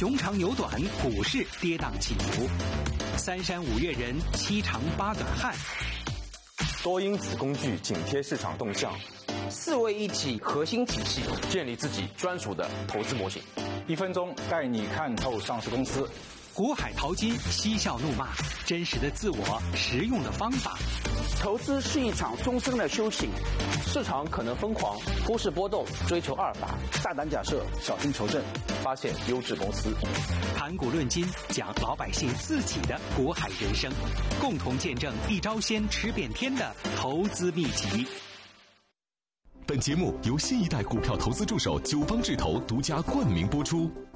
熊长牛短，股市跌宕起伏。三山五岳人，七长八短汉。 多因此工具紧贴市场动向。 4位一体核心体系， 建立自己专属的投资模型。 1分钟带你看透上市公司。 股海淘金，嬉笑怒骂，真实的自我，实用的方法。 投资是一场终身的修行， 市场可能疯狂，忽视波动，追求阿尔法， 大胆假设，小心求证， 发现优质公司。 谈股论金，讲老百姓自己的股海人生，共同见证一招鲜吃遍天的投资秘籍。 本节目由新一代股票投资助手九方智投独家冠名播出。